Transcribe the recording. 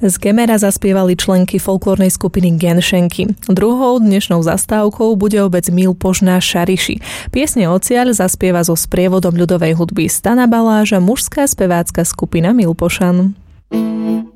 Z Gemera zaspievali členky folklórnej skupiny Genšenky. Druhou dnešnou zastávkou bude obec Milpoš na Šariši. Piesne Ociaľ zaspieva so sprievodom ľudovej hudby Stana Baláža mužská spevácka skupina Milpošan.